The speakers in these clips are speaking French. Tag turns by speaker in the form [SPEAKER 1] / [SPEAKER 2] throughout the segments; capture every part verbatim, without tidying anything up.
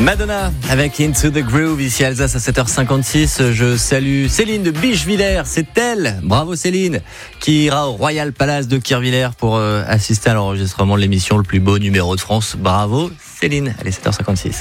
[SPEAKER 1] Madonna avec Into the Groove ici à Alsace à sept heures cinquante-six. Je salue Céline de Bichevillers, c'est elle, bravo Céline, qui ira au Royal Palace de Kirchwiller pour euh, assister à l'enregistrement de l'émission Le plus beau numéro de France. Bravo Céline, allez sept heures cinquante-six.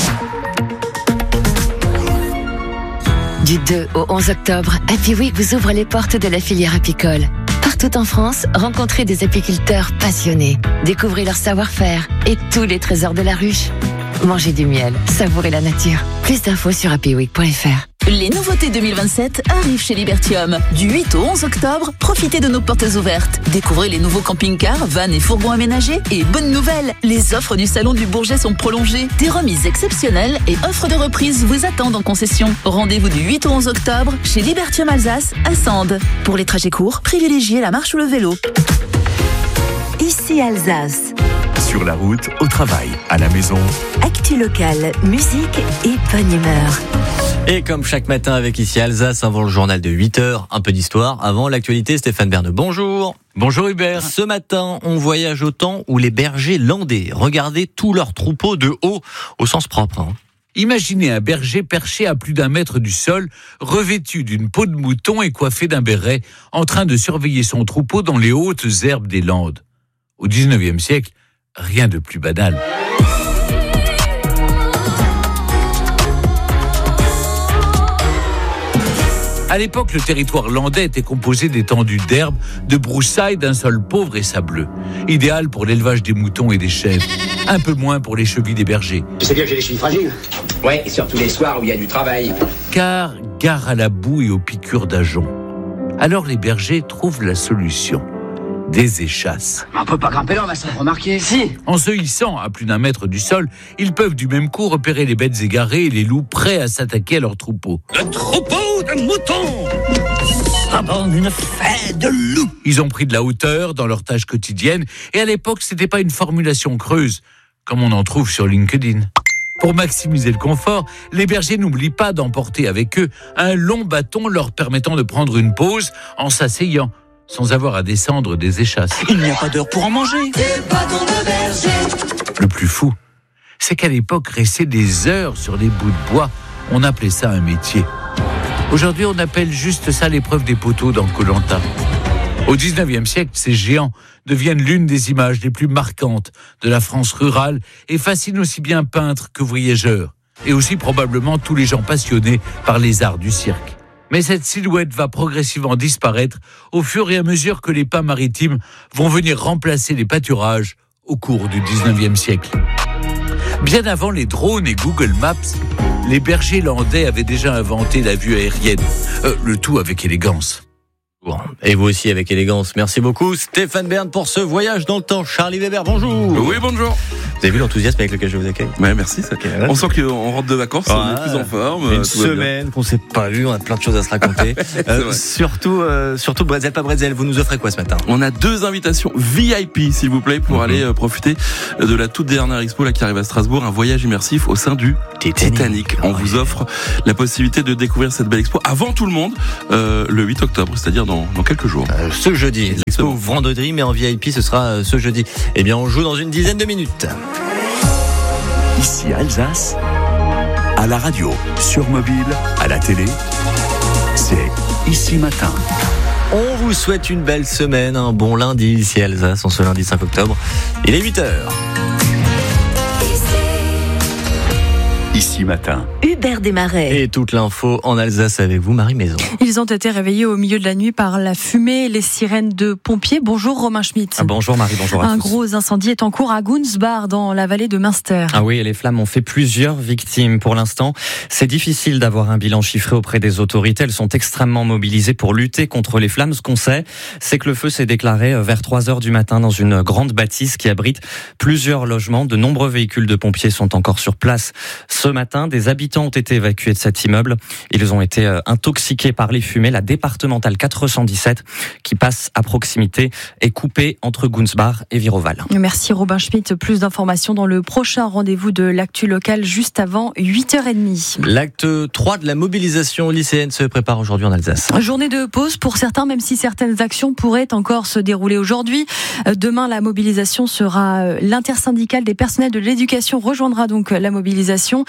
[SPEAKER 2] Du deux au onze octobre, Happy Week vous ouvre les portes de la filière apicole. Partout en France, rencontrez des apiculteurs passionnés. Découvrez leur savoir-faire et tous les trésors de la ruche. Mangez du miel, savourez la nature. Plus d'infos sur happy week point f r.
[SPEAKER 3] Les nouveautés deux mille vingt-sept arrivent chez Libertium. Du huit au onze octobre, profitez de nos portes ouvertes. Découvrez les nouveaux camping-cars, vannes et fourgons aménagés. Et bonne nouvelle, les offres du Salon du Bourget sont prolongées. Des remises exceptionnelles et offres de reprise vous attendent en concession. Rendez-vous du huit au onze octobre chez Libertium Alsace à Sande. Pour les trajets courts, privilégiez la marche ou le vélo.
[SPEAKER 4] Ici Alsace.
[SPEAKER 5] Sur la route, au travail, à la maison.
[SPEAKER 4] Actu locale, musique et bonne humeur.
[SPEAKER 1] Et comme chaque matin avec ici Alsace, avant le journal de huit heures, un peu d'histoire. Avant l'actualité, Stéphane Bern, bonjour.
[SPEAKER 6] Bonjour Hubert.
[SPEAKER 1] Ce matin, on voyage au temps où les bergers landais regardaient tous leurs troupeaux de haut, au sens propre. Hein.
[SPEAKER 6] Imaginez un berger perché à plus d'un mètre du sol, revêtu d'une peau de mouton et coiffé d'un béret, en train de surveiller son troupeau dans les hautes herbes des Landes. Au dix-neuvième siècle, rien de plus banal. À l'époque, le territoire landais était composé d'étendues d'herbes, de broussailles, d'un sol pauvre et sableux. Idéal pour l'élevage des moutons et des chèvres. Un peu moins pour les chevilles des bergers.
[SPEAKER 7] Tu sais bien que j'ai les chevilles fragiles. Ouais, et surtout les soirs où il y a du travail.
[SPEAKER 6] Car gare à la boue et aux piqûres d'ajoncs. Alors les bergers trouvent la solution. Des échasses.
[SPEAKER 7] On peut pas grimper là, on va s'en remarquer. Si.
[SPEAKER 6] En se hissant à plus d'un mètre du sol, ils peuvent du même coup repérer les bêtes égarées et les loups prêts à s'attaquer à leur troupeau.
[SPEAKER 8] Le troupeau de moutons abonde une fête de loups.
[SPEAKER 6] Ils ont pris de la hauteur dans leur tâche quotidienne et à l'époque, c'était pas une formulation creuse, comme on en trouve sur LinkedIn. Pour maximiser le confort, les bergers n'oublient pas d'emporter avec eux un long bâton leur permettant de prendre une pause en s'asseyant, sans avoir à descendre des échasses.
[SPEAKER 8] Il n'y a pas d'heure pour en manger. Des bâtons de berger.
[SPEAKER 6] Le plus fou, c'est qu'à l'époque, rester des heures sur des bouts de bois, on appelait ça un métier. Aujourd'hui, on appelle juste ça l'épreuve des poteaux dans Koh-Lanta. Au dix-neuvième siècle, ces géants deviennent l'une des images les plus marquantes de la France rurale et fascinent aussi bien peintres que voyageurs, et aussi probablement tous les gens passionnés par les arts du cirque. Mais cette silhouette va progressivement disparaître au fur et à mesure que les pins maritimes vont venir remplacer les pâturages au cours du dix-neuvième siècle. Bien avant les drones et Google Maps, les bergers landais avaient déjà inventé la vue aérienne, euh, le tout avec élégance.
[SPEAKER 1] Bon, et vous aussi avec élégance. Merci beaucoup Stéphane Bern pour ce voyage dans le temps. Charlie Weber, bonjour.
[SPEAKER 9] Oui, bonjour.
[SPEAKER 1] Vous avez vu l'enthousiasme avec lequel je vous accueille ?
[SPEAKER 9] Ouais, merci. Ça... Okay, ouais. On sent qu'on rentre de vacances, ah, on est plus en forme.
[SPEAKER 1] Une semaine qu'on s'est pas vu, on a plein de choses à se raconter. euh, surtout, euh, surtout Bretzel, pas Bretzel. Vous nous offrez quoi ce matin ?
[SPEAKER 9] On a deux invitations V I P, s'il vous plaît, pour mm-hmm. aller euh, profiter de la toute dernière expo là qui arrive à Strasbourg, un voyage immersif au sein du Titanic. Titanic. On oh, vous yeah. offre la possibilité de découvrir cette belle expo avant tout le monde, euh, le huit octobre, c'est-à-dire dans, dans quelques jours.
[SPEAKER 1] Euh, ce jeudi. L'expo vendredi, mais en V I P, ce sera euh, ce jeudi. Eh bien, on joue dans une dizaine de minutes.
[SPEAKER 5] Ici Alsace, à la radio, sur mobile, à la télé, c'est Ici Matin.
[SPEAKER 1] On vous souhaite une belle semaine, un bon lundi ici Alsace, en ce lundi cinq octobre. Il est huit heures.
[SPEAKER 5] Ici Matin.
[SPEAKER 4] Hubert Desmarais.
[SPEAKER 1] Et toute l'info en Alsace avec vous, Marie Maison.
[SPEAKER 10] Ils ont été réveillés au milieu de la nuit par la fumée et les sirènes de pompiers. Bonjour Romain Schmitt.
[SPEAKER 11] Ah, bonjour Marie, bonjour à
[SPEAKER 10] Un
[SPEAKER 11] tous.
[SPEAKER 10] gros incendie est en cours à Gunsbach, dans la vallée de Münster.
[SPEAKER 11] Ah oui, et les flammes ont fait plusieurs victimes. Pour l'instant, c'est difficile d'avoir un bilan chiffré auprès des autorités. Elles sont extrêmement mobilisées pour lutter contre les flammes. Ce qu'on sait, c'est que le feu s'est déclaré vers trois heures du matin dans une grande bâtisse qui abrite plusieurs logements. De nombreux véhicules de pompiers sont encore sur place. Ce matin, des habitants ont été évacués de cet immeuble. Ils ont été intoxiqués par les fumées. La départementale quatre cent dix-sept, qui passe à proximité, est coupée entre Gunsbach et Viroval.
[SPEAKER 10] Merci Robin Schmitt. Plus d'informations dans le prochain rendez-vous de l'actu locale juste avant huit heures trente.
[SPEAKER 1] L'acte trois de la mobilisation lycéenne se prépare aujourd'hui en Alsace.
[SPEAKER 10] Journée de pause pour certains, même si certaines actions pourraient encore se dérouler aujourd'hui. Demain, la mobilisation sera l'intersyndicale des personnels de l'éducation rejoindra donc la mobilisation.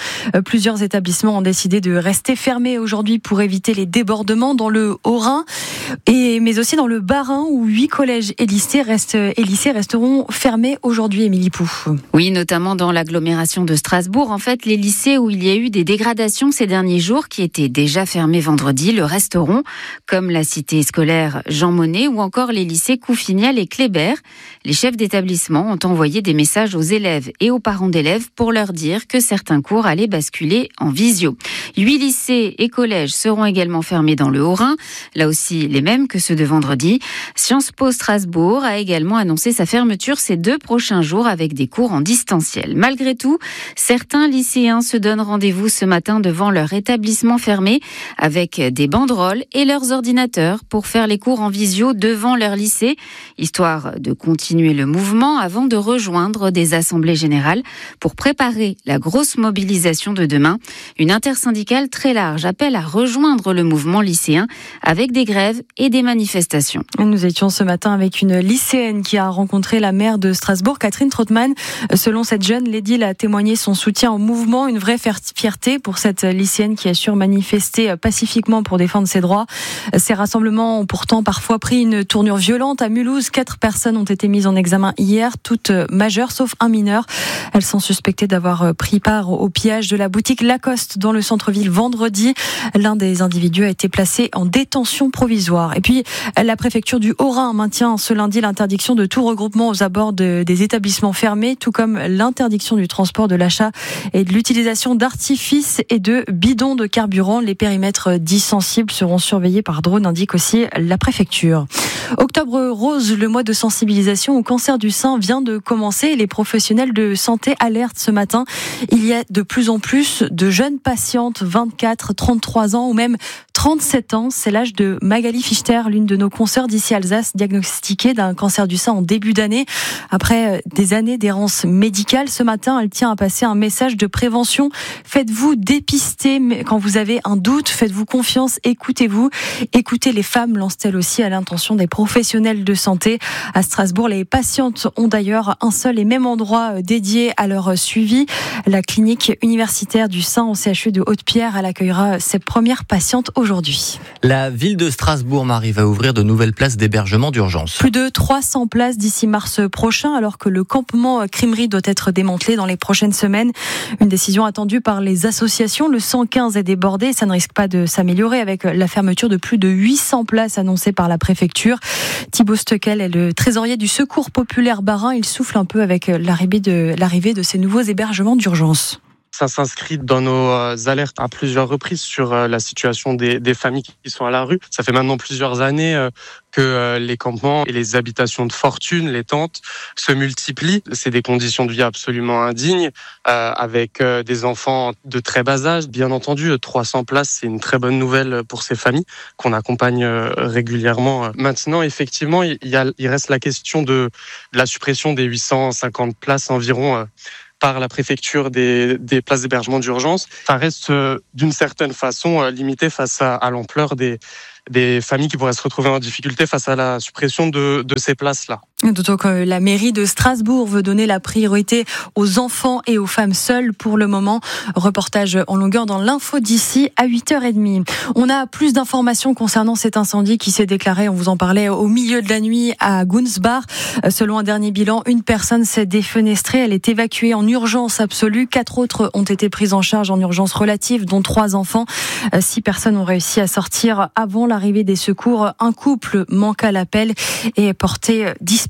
[SPEAKER 10] Plusieurs établissements ont décidé de rester fermés aujourd'hui pour éviter les débordements dans le Haut-Rhin, et, mais aussi dans le Bas-Rhin où huit collèges et lycées, restent, et lycées resteront fermés aujourd'hui, Émilie Pou.
[SPEAKER 12] Oui, notamment dans l'agglomération de Strasbourg. En fait, les lycées où il y a eu des dégradations ces derniers jours, qui étaient déjà fermés vendredi, le resteront, comme la cité scolaire Jean Monnet ou encore les lycées Couffignal et Kléber. Les chefs d'établissement ont envoyé des messages aux élèves et aux parents d'élèves pour leur dire que certains cours allaient basculer en visio. Huit lycées et collèges seront également fermés dans le Haut-Rhin, là aussi les mêmes que ceux de vendredi. Sciences Po Strasbourg a également annoncé sa fermeture ces deux prochains jours avec des cours en distanciel. Malgré tout, certains lycéens se donnent rendez-vous ce matin devant leur établissement fermé avec des banderoles et leurs ordinateurs pour faire les cours en visio devant leur lycée, histoire de continuer le mouvement avant de rejoindre des assemblées générales pour préparer la grosse mobilisation de demain. Une intersyndicale très large appelle à rejoindre le mouvement lycéen avec des grèves et des manifestations.
[SPEAKER 10] Nous étions ce matin avec une lycéenne qui a rencontré la maire de Strasbourg, Catherine Trottmann. Selon cette jeune, l'édile a témoigné son soutien au mouvement, une vraie fierté pour cette lycéenne qui assure manifester pacifiquement pour défendre ses droits. Ces rassemblements ont pourtant parfois pris une tournure violente. À Mulhouse, quatre personnes ont été mises en examen hier, toutes majeures sauf un mineur. Elles sont suspectées d'avoir pris part au pillage de la boutique Lacoste dans le centre-ville vendredi. L'un des individus a été placé en détention provisoire. Et puis, la préfecture du Haut-Rhin maintient ce lundi l'interdiction de tout regroupement aux abords de, des établissements fermés, tout comme l'interdiction du transport, de l'achat et de l'utilisation d'artifices et de bidons de carburant. Les périmètres dits sensibles seront surveillés par drone, indique aussi la préfecture. Octobre rose, le mois de sensibilisation au cancer du sein vient de commencer. Les professionnels de santé alertent ce matin. Il y a de plus en plus de jeunes patientes, vingt-quatre, trente-trois ans ou même trente-sept ans. C'est l'âge de Magali Fichter, l'une de nos consoeurs d'ici Alsace, diagnostiquée d'un cancer du sein en début d'année. Après des années d'errance médicale, ce matin, elle tient à passer un message de prévention. Faites-vous dépister quand vous avez un doute, faites-vous confiance, écoutez-vous. Écoutez les femmes, lance-t-elle aussi à l'intention des professionnels de santé. À Strasbourg, les patientes ont d'ailleurs un seul et même endroit dédié à leur suivi. La clinique universitaire du sein au C H U de Haute-Pierre, elle accueillera ses premières patientes aujourd'hui.
[SPEAKER 1] La ville de Strasbourg, Marie, va ouvrir de nouvelles places d'hébergement d'urgence.
[SPEAKER 10] Plus de trois cents places d'ici mars prochain, alors que le campement Crimery doit être démantelé dans les prochaines semaines. Une décision attendue par les associations. Le cent quinze est débordé. Ça ne risque pas de s'améliorer avec la fermeture de plus de huit cents places annoncées par la préfecture. Thibaut Steckel est le trésorier du Secours populaire Bas-Rhin. Il souffle un peu avec l'arrivée de, l'arrivée de ces nouveaux hébergements d'urgence.
[SPEAKER 13] Ça s'inscrit dans nos alertes à plusieurs reprises sur la situation des, des familles qui sont à la rue. Ça fait maintenant plusieurs années que les campements et les habitations de fortune, les tentes, se multiplient. C'est des conditions de vie absolument indignes, euh, avec des enfants de très bas âge. Bien entendu, trois cents places, c'est une très bonne nouvelle pour ces familles qu'on accompagne régulièrement. Maintenant, effectivement, il, y a, il reste la question de, de la suppression des huit cent cinquante places environ euh, par la préfecture des, des places d'hébergement d'urgence. Ça reste euh, d'une certaine façon euh, limité face à, à l'ampleur des, des familles qui pourraient se retrouver en difficulté face à la suppression de, de ces places-là.
[SPEAKER 10] D'autant que la mairie de Strasbourg veut donner la priorité aux enfants et aux femmes seules pour le moment. Reportage en longueur dans l'info d'ici à huit heures trente. On a plus d'informations concernant cet incendie qui s'est déclaré, on vous en parlait, au milieu de la nuit à Gunsbach. Selon un dernier bilan, une personne s'est défenestrée. Elle est évacuée en urgence absolue. Quatre autres ont été prises en charge en urgence relative, dont trois enfants. Six personnes ont réussi à sortir avant l'arrivée des secours. Un couple manque à l'appel et est porté disparu.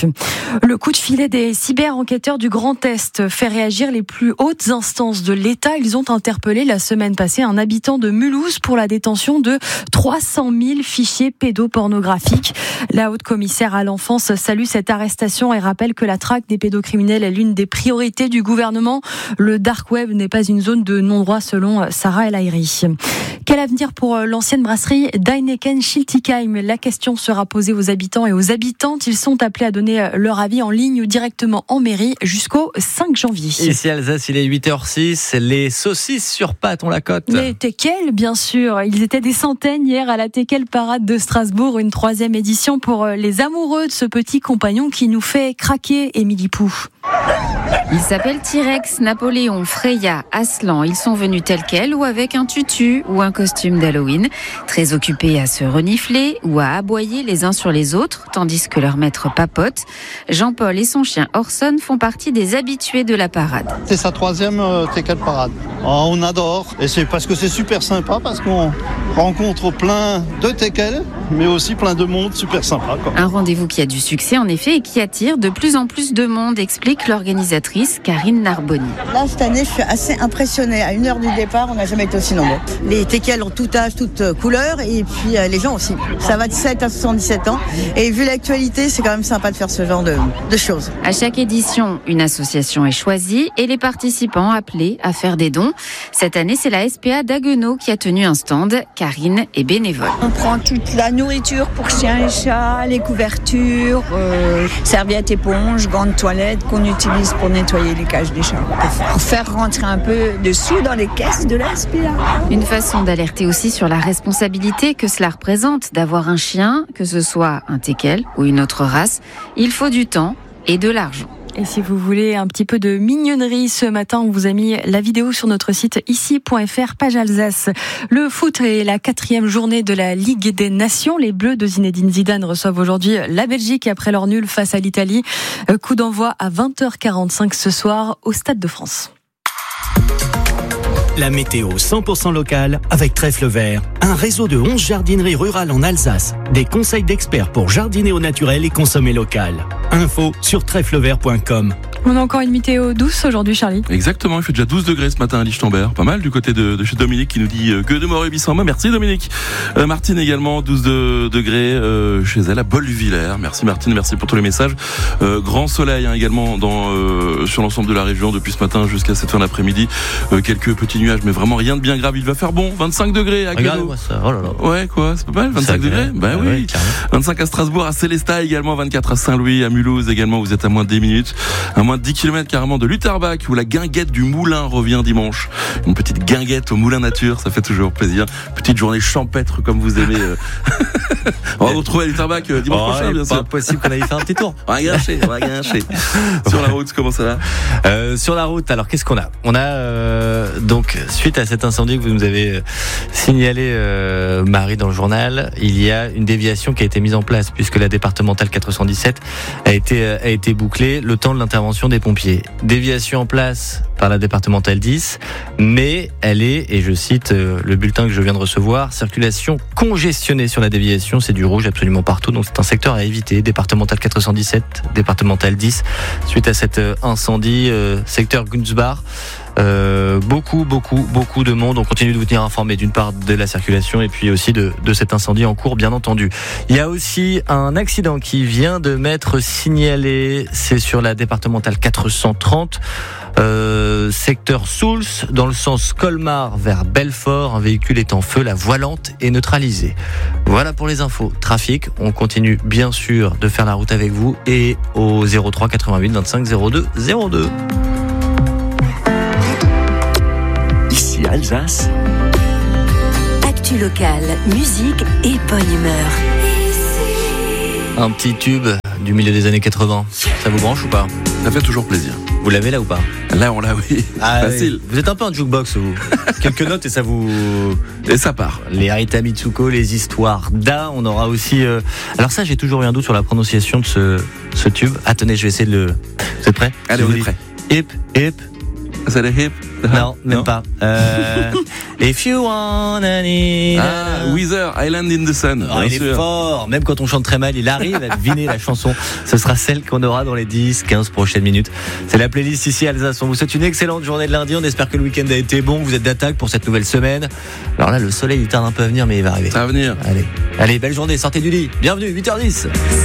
[SPEAKER 10] Le coup de filet des cyber-enquêteurs du Grand Est fait réagir les plus hautes instances de l'État. Ils ont interpellé la semaine passée un habitant de Mulhouse pour la détention de trois cent mille fichiers pédopornographiques. La haute commissaire à l'enfance salue cette arrestation et rappelle que la traque des pédocriminels est l'une des priorités du gouvernement. Le dark web n'est pas une zone de non-droit selon Sarah El Haïry. Quel avenir pour l'ancienne brasserie d'Heineken Schiltigheim? La question sera posée aux habitants et aux habitantes. Ils sont appelés à donner leur avis en ligne ou directement en mairie jusqu'au cinq janvier.
[SPEAKER 1] Ici Alsace, il est huit heures six. Les saucisses sur pâte, on la cote.
[SPEAKER 10] Les teckels, bien sûr. Ils étaient des centaines hier à la Teckel Parade de Strasbourg. Une troisième édition pour les amoureux de ce petit compagnon qui nous fait craquer, Émilie Pou.
[SPEAKER 12] Ils s'appellent T-Rex, Napoléon, Freya, Aslan. Ils sont venus tels quels ou avec un tutu ou un costume d'Halloween, très occupés à se renifler ou à aboyer les uns sur les autres, tandis que leur maître papote. Jean-Paul et son chien Orson font partie des habitués de la parade.
[SPEAKER 14] C'est sa troisième euh, Teckel Parade. Oh, on adore, et c'est parce que c'est super sympa, parce qu'on rencontre plein de Teckel, mais aussi plein de monde super sympa, quoi.
[SPEAKER 12] Un rendez-vous qui a du succès en effet et qui attire de plus en plus de monde, explique l'organisatrice Karine Narboni.
[SPEAKER 15] Là, cette année, je suis assez impressionnée. À une heure du départ, on n'a jamais été aussi nombreux. Les Teckel ont tout âge, toutes couleurs, et puis euh, les gens aussi. Ça va de sept à soixante-dix-sept ans. Et vu l'actualité, c'est quand même sympa de faire ce genre de, de choses.
[SPEAKER 12] À chaque édition, une association est choisie et les participants appelés à faire des dons. Cette année, c'est la S P A d'Haguenau qui a tenu un stand. Karine est bénévole.
[SPEAKER 16] On prend toute la nourriture pour chiens et chats, les couvertures, euh, serviettes, éponges, gants de toilette qu'on utilise pour nettoyer les cages des chats. Pour faire rentrer un peu de sous dans les caisses de la S P A.
[SPEAKER 12] Une façon d'alerter aussi sur la responsabilité que cela représente d'avoir un chien, que ce soit un teckel ou une autre race. Il faut du temps et de l'argent.
[SPEAKER 10] Et si vous voulez un petit peu de mignonnerie ce matin, on vous a mis la vidéo sur notre site ici point f r, page Alsace. Le foot est la quatrième journée de la Ligue des Nations. Les Bleus de Zinedine Zidane reçoivent aujourd'hui la Belgique après leur nul face à l'Italie. Coup d'envoi à vingt heures quarante-cinq ce soir au Stade de France.
[SPEAKER 17] La météo cent pour cent locale avec Trèfle Vert, un réseau de onze jardineries rurales en Alsace. Des conseils d'experts pour jardiner au naturel et consommer local. Info sur trèfle vert point com.
[SPEAKER 10] On a encore une météo douce aujourd'hui, Charlie.
[SPEAKER 9] Exactement, il fait déjà douze degrés ce matin à Lichtenberg. Pas mal du côté de, de chez Dominique qui nous dit euh, que de mort et bissamma. Merci Dominique. Euh, Martine également, douze de, degrés euh, chez elle à Bolvillers. Merci Martine, merci pour tous les messages. Euh, grand soleil hein, également dans, euh, sur l'ensemble de la région depuis ce matin jusqu'à cette fin d'après-midi. Euh, quelques petits nuages, mais vraiment rien de bien grave. Il va faire bon, vingt-cinq degrés à Guédot.
[SPEAKER 1] Regardez-moi ça, oh là là.
[SPEAKER 9] Ouais, quoi, c'est pas mal, vingt-cinq degrés. Ben oui. Ouais, vingt-cinq à Strasbourg, à Célestat également, vingt-quatre à Saint-Louis, à Mulhouse également. Vous êtes à moins de dix minutes, à moins de dix kilomètres carrément de Lutterbach où la guinguette du Moulin revient dimanche. Une petite guinguette au Moulin Nature, ça fait toujours plaisir. Petite journée champêtre comme vous aimez. On va vous retrouver à Lutterbach dimanche oh, prochain, bien
[SPEAKER 1] sûr.
[SPEAKER 9] Pas
[SPEAKER 1] possible qu'on aille faire un petit tour.
[SPEAKER 9] On va grincher, on va grincher. Sur la route, comment ça va
[SPEAKER 1] euh, Sur la route, alors qu'est-ce qu'on a On a euh, donc suite à cet incendie que vous nous avez signalé, euh, Marie, dans le journal, il y a une déviation qui a été mise en place puisque la départementale quatre cent dix-sept a été a été bouclée le temps de l'intervention des pompiers. Déviation en place par la départementale dix, mais elle est, et je cite euh, le bulletin que je viens de recevoir, circulation congestionnée sur la déviation, c'est du rouge absolument partout, donc c'est un secteur à éviter. Départementale quatre cent dix-sept, départementale dix, suite à cet euh, incendie, euh, secteur Gunzbach. Euh, beaucoup, beaucoup, beaucoup de monde. On continue de vous tenir informé d'une part de la circulation et puis aussi de, de cet incendie en cours, bien entendu. Il y a aussi un accident qui vient de m'être signalé. C'est sur la départementale quatre cent trente, euh, secteur Souls, dans le sens Colmar vers Belfort. Un véhicule est en feu, la voilante est neutralisée. Voilà pour les infos. Trafic, on continue bien sûr de faire la route avec vous et au zéro trois quatre-vingt-huit vingt-cinq zéro deux zéro deux.
[SPEAKER 5] Ici Alsace.
[SPEAKER 4] Actu locale, musique et bonne humeur.
[SPEAKER 1] Un petit tube du milieu des années quatre-vingts. Ça vous branche ou pas?
[SPEAKER 9] Ça fait toujours plaisir.
[SPEAKER 1] Vous l'avez là ou pas?
[SPEAKER 9] Là, on l'a, oui.
[SPEAKER 1] Ah,
[SPEAKER 9] facile.
[SPEAKER 1] Oui. Vous êtes un peu un jukebox, vous. Quelques notes et ça vous...
[SPEAKER 9] Et ça part.
[SPEAKER 1] Les Harita Mitsuko, les histoires d'A. On aura aussi... Euh... Alors ça, j'ai toujours eu un doute sur la prononciation de ce, ce tube. Attendez, je vais essayer de le... Vous êtes prêts?
[SPEAKER 9] Allez, on est prêts.
[SPEAKER 1] Hip, hip.
[SPEAKER 9] C'est les hip?
[SPEAKER 1] Non, même non. pas. Euh, if you wanna need...
[SPEAKER 9] Ah, Weezer, Island in the Sun.
[SPEAKER 1] Oh, il sûr. est fort. Même quand on chante très mal, il arrive à deviner la chanson. Ce sera celle qu'on aura dans les dix quinze prochaines minutes. C'est la playlist ici Alsace. On vous souhaite une excellente journée de lundi. On espère que le week-end a été bon. Vous êtes d'attaque pour cette nouvelle semaine. Alors là, le soleil, il tarde un peu à venir, mais il va arriver.
[SPEAKER 9] Ça va venir.
[SPEAKER 1] Allez, allez, belle journée. Sortez du lit. Bienvenue, huit heures dix.